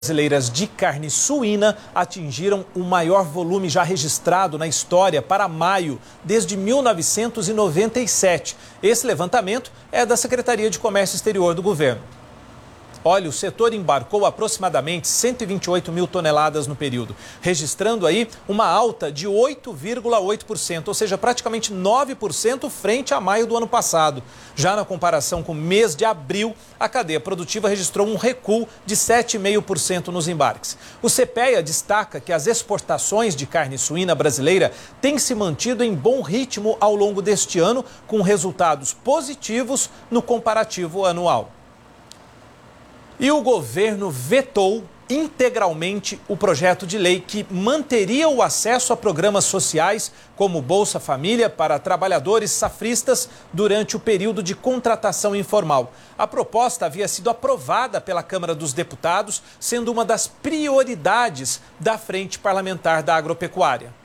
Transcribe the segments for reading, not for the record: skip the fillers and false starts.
Brasileiras de carne suína atingiram o maior volume já registrado na história para maio, desde 1997. Esse levantamento é da Secretaria de Comércio Exterior do governo. Olha, o setor embarcou aproximadamente 128 mil toneladas no período, registrando aí uma alta de 8,8%, ou seja, praticamente 9% frente a maio do ano passado. Já na comparação com o mês de abril, a cadeia produtiva registrou um recuo de 7,5% nos embarques. O CPEA destaca que as exportações de carne suína brasileira têm se mantido em bom ritmo ao longo deste ano, com resultados positivos no comparativo anual. E o governo vetou integralmente o projeto de lei que manteria o acesso a programas sociais, como Bolsa Família, para trabalhadores safristas durante o período de contratação informal. A proposta havia sido aprovada pela Câmara dos Deputados, sendo uma das prioridades da Frente Parlamentar da Agropecuária.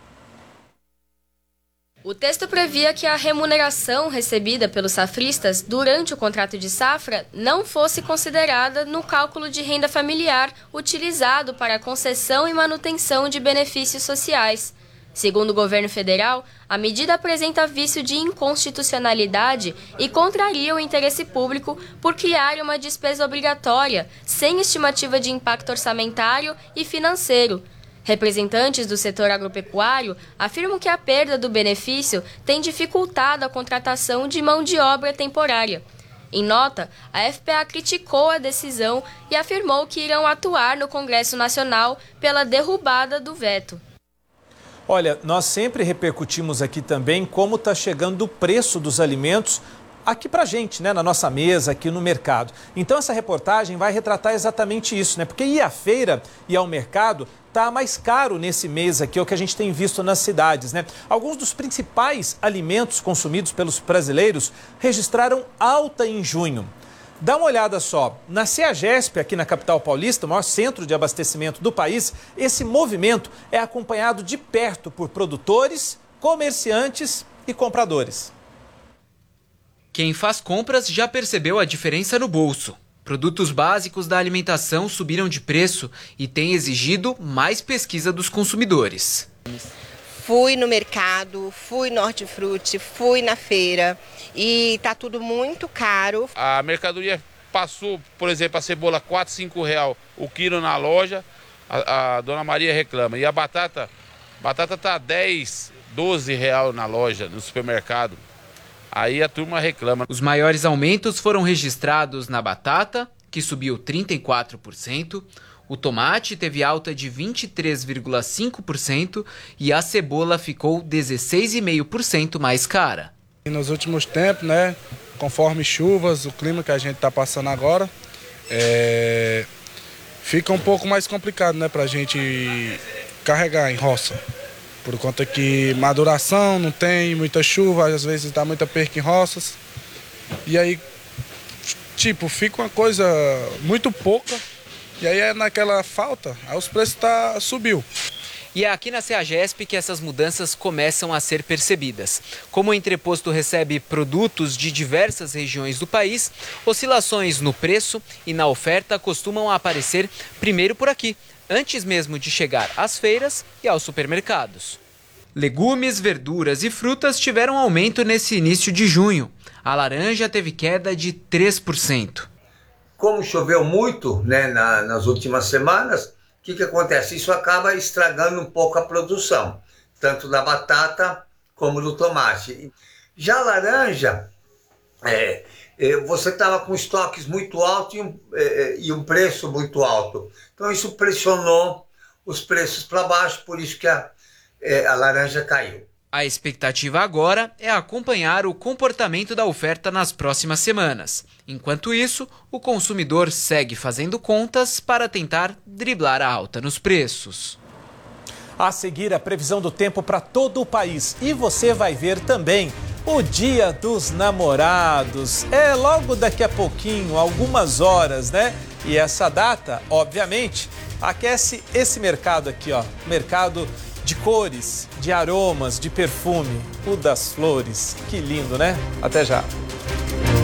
O texto previa que a remuneração recebida pelos safristas durante o contrato de safra não fosse considerada no cálculo de renda familiar utilizado para a concessão e manutenção de benefícios sociais. Segundo o governo federal, a medida apresenta vício de inconstitucionalidade e contraria o interesse público por criar uma despesa obrigatória, sem estimativa de impacto orçamentário e financeiro. Representantes do setor agropecuário afirmam que a perda do benefício tem dificultado a contratação de mão de obra temporária. Em nota, a FPA criticou a decisão e afirmou que irão atuar no Congresso Nacional pela derrubada do veto. Olha, nós sempre repercutimos aqui também como está chegando o preço dos alimentos aqui pra gente, né, na nossa mesa, aqui no mercado. Então essa reportagem vai retratar exatamente isso, né? Porque ir à feira e ao mercado tá mais caro nesse mês aqui, é o que a gente tem visto nas cidades, né? Alguns dos principais alimentos consumidos pelos brasileiros registraram alta em junho. Dá uma olhada só, na CEAGESP, aqui na capital paulista, o maior centro de abastecimento do país, esse movimento é acompanhado de perto por produtores, comerciantes e compradores. Quem faz compras já percebeu a diferença no bolso. Produtos básicos da alimentação subiram de preço e tem exigido mais pesquisa dos consumidores. Fui no mercado, fui no hortifruti, fui na feira e está tudo muito caro. A mercadoria passou, por exemplo, a cebola R$ 4, R$ 5 o quilo na loja, a dona Maria reclama. E a batata está R$ 10, R$ 12 na loja, no supermercado. Aí a turma reclama. Os maiores aumentos foram registrados na batata, que subiu 34%, o tomate teve alta de 23,5% e a cebola ficou 16,5% mais cara. E nos últimos tempos, né, conforme chuvas, o clima que a gente está passando agora, fica um pouco mais complicado, né, para a gente carregar em roça. Por conta que maduração, não tem muita chuva, às vezes dá muita perca em roças. E aí, fica uma coisa muito pouca. E aí é naquela falta, aí os preços subiu. E é aqui na CEAGESP que essas mudanças começam a ser percebidas. Como o entreposto recebe produtos de diversas regiões do país, oscilações no preço e na oferta costumam aparecer primeiro por aqui, antes mesmo de chegar às feiras e aos supermercados. Legumes, verduras e frutas tiveram aumento nesse início de junho. A laranja teve queda de 3%. Como choveu muito, né, nas últimas semanas, o que acontece? Isso acaba estragando um pouco a produção, tanto da batata como do tomate. Já a laranja, você estava com estoques muito altos e um preço muito alto. Então isso pressionou os preços para baixo, por isso que a laranja caiu. A expectativa agora é acompanhar o comportamento da oferta nas próximas semanas. Enquanto isso, o consumidor segue fazendo contas para tentar driblar a alta nos preços. A seguir, a previsão do tempo para todo o país. E você vai ver também o Dia dos Namorados. É logo daqui a pouquinho, algumas horas, né? E essa data, obviamente, aquece esse mercado aqui, ó. Mercado de cores, de aromas, de perfume, o das flores. Que lindo, né? Até já.